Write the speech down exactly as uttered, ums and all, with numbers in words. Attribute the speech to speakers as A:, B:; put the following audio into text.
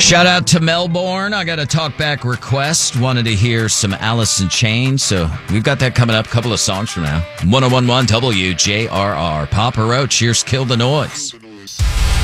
A: Shout out to Melbourne. I got a talkback request. Wanted to hear some Alice in Chains, so we've got that coming up. A couple of songs from now. one oh one point one W J R R. Papa Roach, here's Kill the Noise.